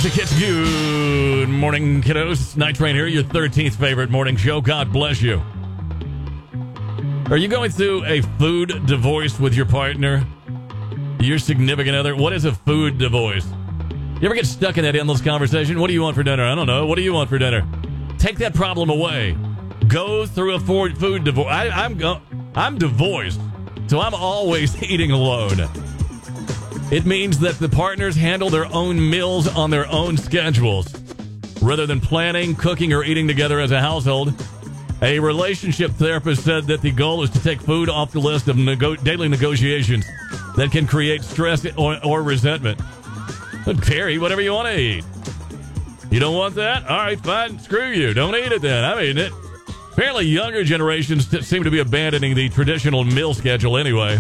Classic hits. Good morning, kiddos. Night Train here, your 13th favorite morning show. God bless you. Are you going through a food divorce with your partner? Your significant other? What is a food divorce? You ever get stuck in that endless conversation? What do you want for dinner? I don't know. What do you want for dinner? Take that problem away. Go through a food divorce. I'm divorced, so I'm always eating alone. It means that the partners handle their own meals on their own schedules. Rather than planning, cooking, or eating together as a household, a relationship therapist said that the goal is to take food off the list of daily negotiations that can create stress or resentment. Terry, whatever you want to eat. You don't want that? All right, fine. Screw you. Don't eat it then. I'm eating it. Apparently, younger generations seem to be abandoning the traditional meal schedule anyway.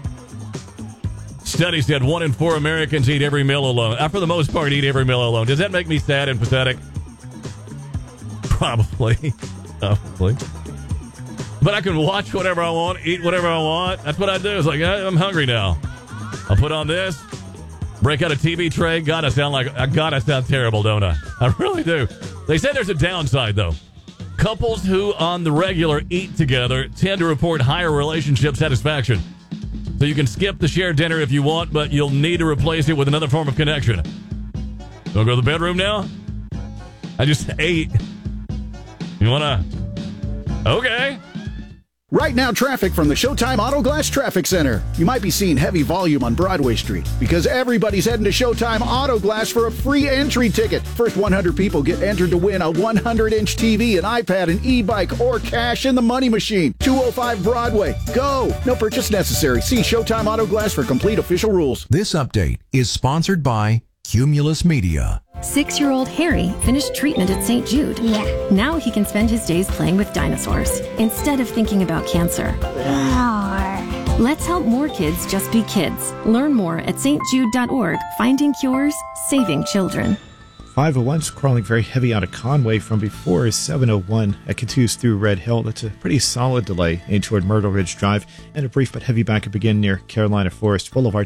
Study said 1 in 4 Americans eat every meal alone. For the most part, eat every meal alone. Does that make me sad and pathetic? Probably. Probably. But I can watch whatever I want, eat whatever I want. That's what I do. It's like, I'm hungry now. I'll put on this, break out a TV tray. God, I sound terrible, don't I? I really do. They say there's a downside, though. Couples who on the regular eat together tend to report higher relationship satisfaction. So you can skip the shared dinner if you want, but you'll need to replace it with another form of connection. Wanna go to the bedroom now? I just ate. You wanna? Okay. Right now, traffic from the Showtime Auto Glass Traffic Center. You might be seeing heavy volume on Broadway Street because everybody's heading to Showtime Auto Glass for a free entry ticket. First 100 people get entered to win a 100-inch TV, an iPad, an e-bike, or cash in the money machine. 205 Broadway. Go! No purchase necessary. See Showtime Auto Glass for complete official rules. This update is sponsored by Cumulus Media. 6-year-old Harry finished treatment at St. Jude. Yeah. Now he can spend his days playing with dinosaurs instead of thinking about cancer. Let's help more kids just be kids. Learn more at stjude.org. Finding cures, saving children. 501's crawling very heavy out of Conway from before is 701. That continues through Red Hill. That's a pretty solid delay in toward Myrtle Ridge Drive. And a brief but heavy backup again near Carolina Forest Boulevard.